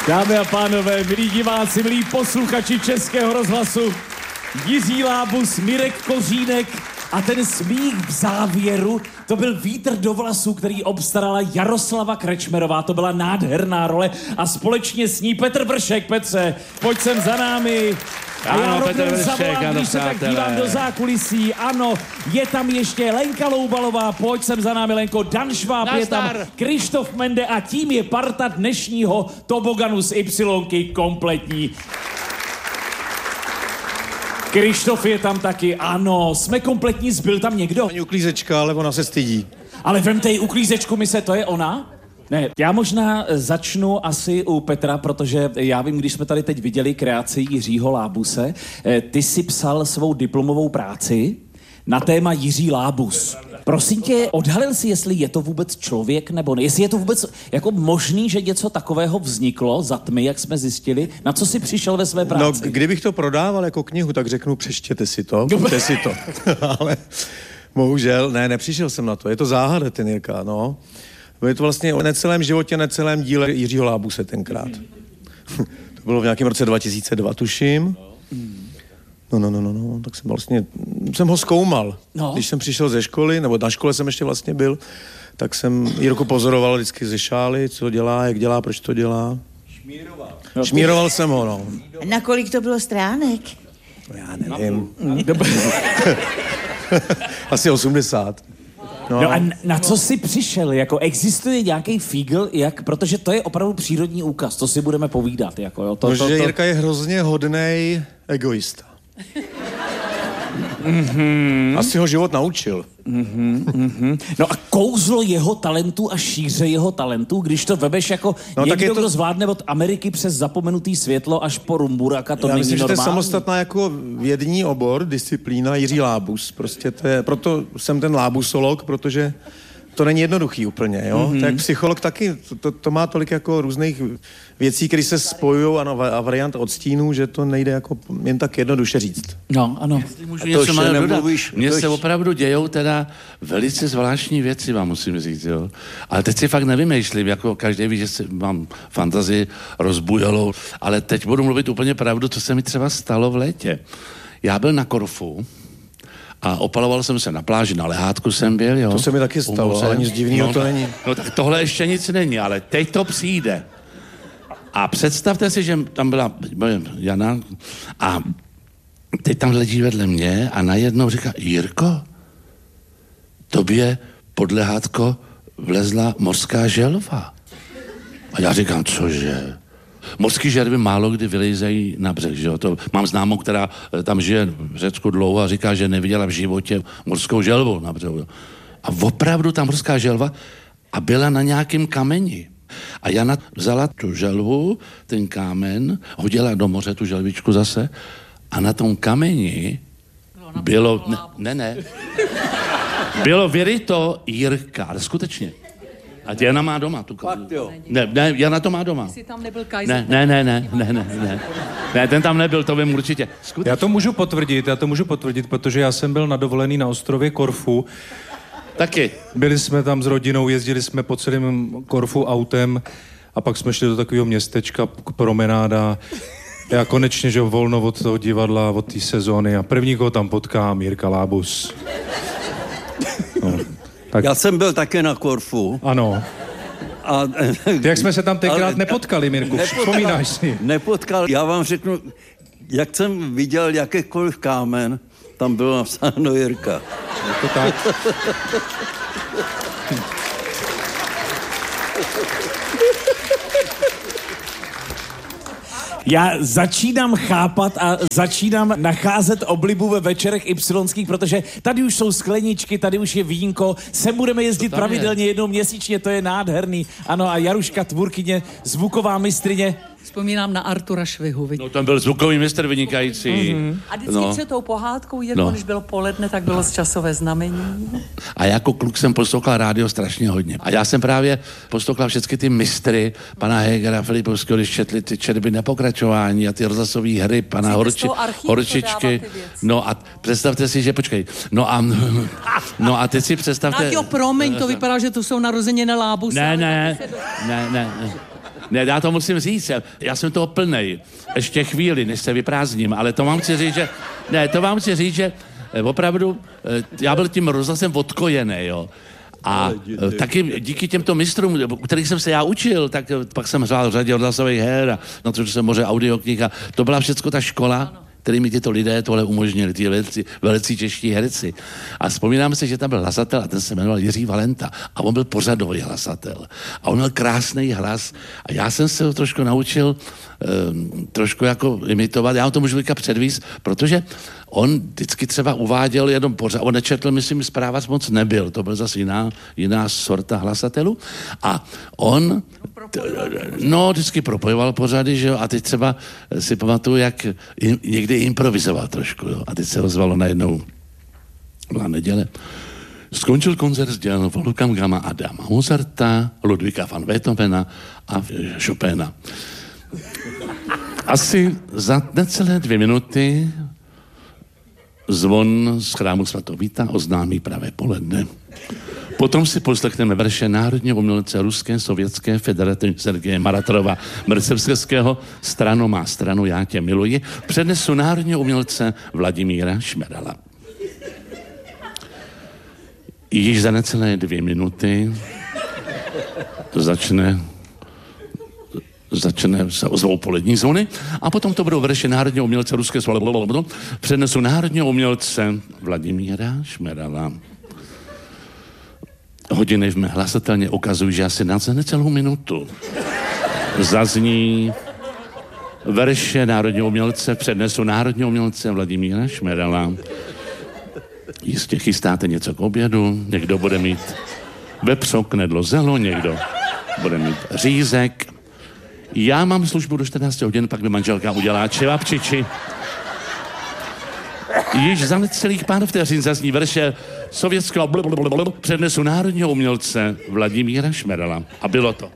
Dámy a pánové, milí diváci, milí posluchači Českého rozhlasu, Jiří Lábus, Mirek Kořínek a ten smích v závěru, to byl vítr do vlasů, který obstarala Jaroslava Krečmerová, to byla nádherná role a společně s ní Petr Vršek. Petře, pojď sem za námi. A já rovnou zavolám, když se tak dívám do zákulisí. Ano, je tam ještě Lenka Loubalová, pojď sem za námi, Lenko. Dan Šváb je tam, Krištof Mende a tím je parta dnešního toboganu z Ypsilonky kompletní. Krištof je tam taky, ano, jsme kompletní, zbyl tam někdo? Ani uklízečka, ale ona se stydí. Ale vemte ji uklízečku, mise, to je ona? Ne, já možná začnu asi u Petra, protože já vím, když jsme tady teď viděli kreaci Jiřího Lábuse, ty si psal svou diplomovou práci na téma Jiří Lábus. Prosím tě, odhalil si, jestli je to vůbec člověk, nebo ne? Jestli je to vůbec jako možný, že něco takového vzniklo za tmy, jak jsme zjistili? Na co jsi přišel ve své práci? No, kdybych to prodával jako knihu, tak řeknu, přečtěte si to, kupte si to. Ale bohužel, nepřišel jsem na to. Je to záhada, ten Jirka, no. Je to vlastně o necelém životě, necelém díle Jiřího Lábuse tenkrát. To bylo v nějakém roce 2002, tuším. No, tak jsem ho zkoumal. No. Když jsem přišel ze školy, nebo na škole jsem ještě vlastně byl, tak jsem Jirku pozoroval vždycky ze šály, co dělá, jak dělá, proč to dělá. Šmíroval jsem ho, no. Na kolik to bylo stránek? Já nevím. Asi 80. No a na co jsi přišel? Jako existuje nějaký fígl, protože to je opravdu přírodní úkaz, to si budeme povídat. Jako, jo, to. Jirka je hrozně hodnej egoista. Asi ho život naučil. No a kouzlo jeho talentu a šíře jeho talentu, když to vemeš jako někdo, kdo zvládne od Ameriky přes Zapomenutý světlo až po Rumburaka, to není myslím, normální. Že to je samostatná jako vědní obor, disciplína Jiří Lábus. Prostě to je, proto jsem ten lábusolog, protože to není jednoduchý úplně, jo? Tak psycholog taky, to má tolik jako různých věcí, které se spojují a variant odstínů, že to nejde jako jen tak jednoduše říct. No, ano. Jestli můžu něco málo dodat, mně se opravdu dějou teda velice zvláštní věci, vám musím říct, jo. Ale teď si fakt nevymýšlím, jako každý ví, že si mám fantazii rozbujelou, ale teď budu mluvit úplně pravdu, co se mi třeba stalo v létě. Já byl na Korfu, a opaloval jsem se na pláži, na lehátku jsem byl, jo. To se mi taky stalo, ale nic divného to není. No tak tohle ještě nic není, ale teď to přijde. A představte si, že tam byla Jana a teď tam leží vedle mě a najednou říká, Jirko, tobě pod lehátko vlezla mořská želva. A já říkám, cože? Mořský želvy málo kdy vylejzají na břeh, že jo? To mám známou, která tam žije v Řecku dlouho a říká, že neviděla v životě mořskou želvu na břehu. A opravdu ta mořská želva a byla na nějakém kameni. A Jana vzala tu želvu, ten kámen, hodila do moře tu želvičku zase a na tom kameni bylo... Ne. Bylo vyryto Jirka, ale skutečně. A Jana má doma tu kámen. Ne, Jana to má doma. Jsi tam nebyl Kajzer? Ne, ten tam nebyl, to vím určitě. Já to můžu potvrdit, protože já jsem byl na dovolený na ostrově Korfu. Taky. Byli jsme tam s rodinou, jezdili jsme po celém Korfu autem a pak jsme šli do takového městečka, promenáda. Já konečně, že volno od toho divadla, od té sezóny a první, koho tam potkám, Jirka Lábus. No, tak. Já jsem byl také na Korfu. Ano. A jak jsme se tam tenkrát nepotkali, Mirku, vzpomínáš si? Nepotkal, já vám řeknu, jak jsem viděl jakýkoliv kámen, tam bylo napsáno Jirka. Je to tak. Já začínám chápat a začínám nacházet oblibu ve večerech ypsilonských, protože tady už jsou skleničky, tady už je vínko, sem budeme jezdit pravidelně jednou měsíčně, to je nádherný. Ano, a Jaruška, tvůrkyně, zvuková mistryně. Vzpomínám na Artura Švihu. No, tam byl zvukový mistr vynikající. A vždycky před tou pohádkou, když bylo poledne, tak bylo z časové znamení. A jako kluk jsem poslouchal rádio strašně hodně. A já jsem právě poslouchal všechny ty mistry, pana Hegera, Filipovského, když četli ty četby Nepokračování a ty rozhlasové hry, pana Horčičky. No a představte si, že počkej. No a teď si představte... Tak jo, promiň, to vypadá, že to jsou narozeniny Lábuse. Ne. Ne, já to musím říct, já jsem toho plnej. Ještě chvíli, než se vyprázdním, ale to vám chci říct, že opravdu já byl tím rozhlasem odkojený, jo. A taky díky těmto mistrům, kterých jsem se já učil, tak pak jsem hrál v řadě rozhlasových her a natočil jsem moře audioknih a to byla všecko ta škola, kterými tyto lidé tohle umožnili, ty velicí čeští herci. A vzpomínám si, že tam byl hlasatel a ten se jmenoval Jiří Valenta a on byl pořadový hlasatel. A on měl krásný hlas a já jsem se ho trošku naučil trošku jako imitovat. Já ho to můžu předvíst, protože on vždycky třeba uváděl jenom pořád, on nečetl, myslím, zpráva moc nebyl, to byl zase jiná sorta hlasatelů a on vždycky propojoval pořady, že jo, a teď třeba si pamatuju, jak někdy improvizoval trošku, jo, a teď se ozvalo najednou, byla neděle, skončil koncert s dělem Wolfganga Adama Mozarta, Ludvíka van Beethovena a Chopina. Asi za necelé 2 minuty zvon z chrámu svatého Víta oznámí pravé poledne. Potom si poslechneme verše národního umělce Ruské sovětské federativy Sergeje Maratorova Mrcevského Strano má stranu, já tě miluji, přednesu národního umělce Vladimíra Šmerala. Již za necelé 2 minuty začne se ozvou polední zóny a potom to budou verše národního umělce Ruské přednesu národního umělce Vladimíra Šmerala. Hodiny v mé hlasatelně ukazují, že asi na necelou minutu zazní verše národního umělce přednesu národního umělce Vladimíra Šmerala. Jistě chystáte něco k obědu, někdo bude mít vepřo, knedlo, zelo, někdo bude mít řízek. Já mám službu do 14 hodin, pak mi manželka udělá čevapčiči. Již za necelých pár vteřin zazní verše sovětského přednesu národního umělce Vladimíra Šmerala. A bylo to.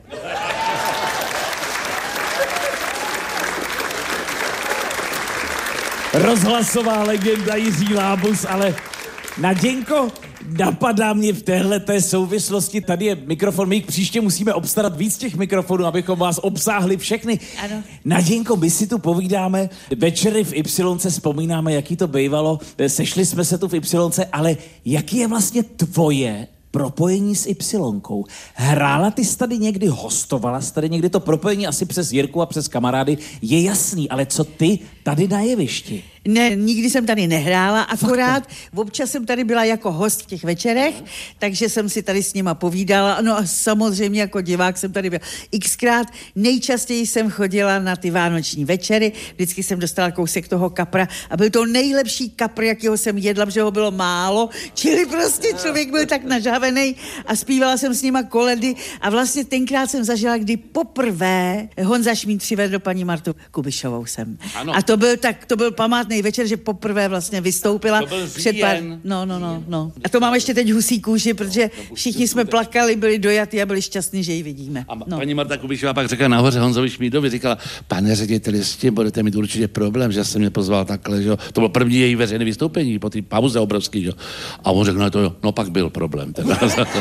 Rozhlasová legenda Jiří Lábus, ale Naděnko, napadá mě v téhleté souvislosti, tady je mikrofon, my příště musíme obstarat víc těch mikrofonů, abychom vás obsáhli všechny. Ano. Naděnko, my si tu povídáme, večery v Ypsilonce vzpomínáme, jaký to bývalo, sešli jsme se tu v Ypsilonce, ale jaký je vlastně tvoje propojení s Ypsilonkou? Hrála ty jsi tady někdy, hostovala jsi tady někdy, to propojení asi přes Jirku a přes kamarády je jasný, ale co ty tady na jevišti? Ne, nikdy jsem tady nehrála, akorát občas jsem tady byla jako host v těch večerech, takže jsem si tady s nima povídala, no a samozřejmě jako divák jsem tady byla xkrát, nejčastěji jsem chodila na ty vánoční večery, vždycky jsem dostala kousek toho kapra a byl to nejlepší kapr, jakýho jsem jedla, protože ho bylo málo, čili prostě člověk byl tak nažávený a zpívala jsem s nima koledy a vlastně tenkrát jsem zažila, kdy poprvé Honza Šmíd přivedl paní Martu Kubišovou sem. Ano. A to byl památný večer, že poprvé vlastně vystoupila před pár... No. A to mám ještě teď husí kůži, protože všichni jsme plakali, byli dojatí a byli šťastní, že ji vidíme. A paní Marta Kubišová pak řekla nahoře Honzovi Šmídovi, říkala, pane řediteli, s tím budete mít určitě problém, že jsem mě pozval takhle, že jo. To bylo první její veřejné vystoupení po té pauze obrovský, že jo. A on řekl, no pak byl problém teda.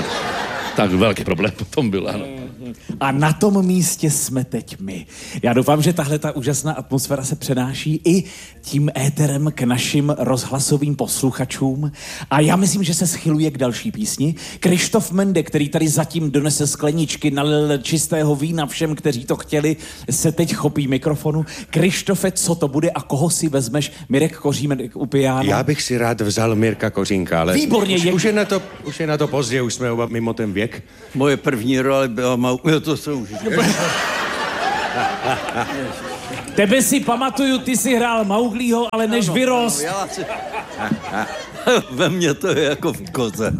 Tak velký problém potom byl, ano. A na tom místě jsme teď my. Já doufám, že tahle ta úžasná atmosféra se přenáší i tím éterem k našim rozhlasovým posluchačům. A já myslím, že se schyluje k další písni. Krištof Mende, který tady zatím donese skleničky, nalil čistého vína všem, kteří to chtěli, se teď chopí mikrofonu. Krištofe, co to bude a koho si vezmeš? Mirek Kořínek u piana? Já bych si rád vzal Mirka Kořínka, ale výborně, už je na to pozdě, už jsme oba mimo ten věk. Moje první role byla to jsou už. Tebe si pamatuju, ty jsi hrál Mauglího, ale než vyrost. Ve mně to je jako v koze.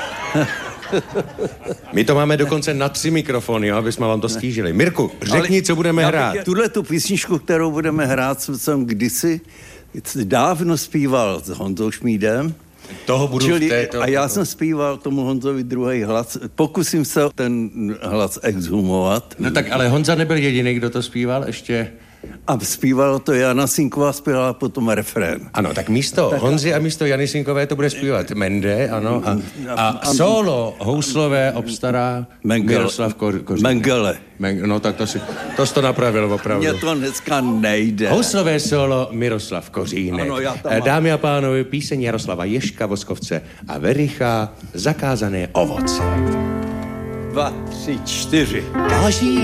My to máme dokonce na 3 mikrofony, jo, aby jsme vám to stížili. Mirku, řekni, co budeme hrát. Tuhle tu písničku, kterou budeme hrát, jsem kdysi dávno zpíval s Honzou Šmídem. Toho budu a já jsem zpíval tomu Honzovi druhý hlas. Pokusím se ten hlas exhumovat. No tak ale Honza nebyl jediný, kdo to zpíval, ještě A zpívala to Jana Sinková, zpívala potom refrén. Ano, tak místo Honzy a místo Jany Sinkové to bude zpívat Mende, ano. A solo houslové obstará Miroslav Kořínek. Mengele. No tak to jsi to napravil opravdu. Mně to dneska nejde. Houslové solo Miroslav Kořínek. Ano, já tam mám. Dámy a pánové, píseň Jaroslava Ježka, Voskovce a Vericha, Zakázané ovoce. 2, 3, 4. Další